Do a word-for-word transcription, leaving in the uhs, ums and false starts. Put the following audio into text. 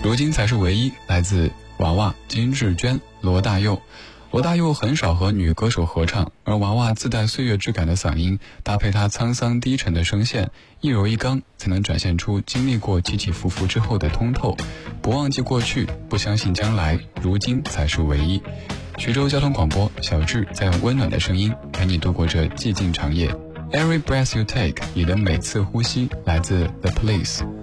如今才是唯一，来自娃娃、金志娟、罗大佑。罗大佑很少和女歌手合唱，而娃娃自带岁月质感的嗓音，搭配她沧桑低沉的声线，一柔一刚，才能展现出经历过起起伏伏之后的通透。不忘记过去，不相信将来，如今才是唯一。徐州交通广播，小智在用温暖的声音陪你度过这寂静长夜。Every breath you take， 你的每次呼吸，来自 The Police。